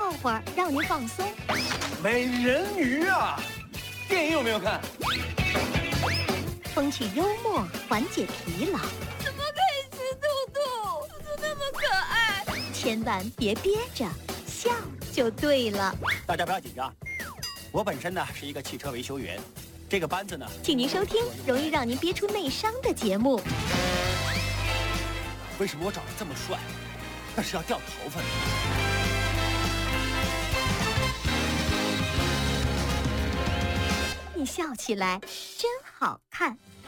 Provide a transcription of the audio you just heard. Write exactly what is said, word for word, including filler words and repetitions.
笑话让您放松。 美人鱼啊，电影有没有看？ 风趣幽默，缓解疲劳。 怎么可以吃兔兔？兔兔那么可爱。 千万别憋着，笑就对了。 大家不要紧张，我本身呢是一个汽车维修员，这个班子呢， 请您收听容易让您憋出内伤的节目。 为什么我长得这么帅，但是要掉头发呢？ 你笑起来真好看。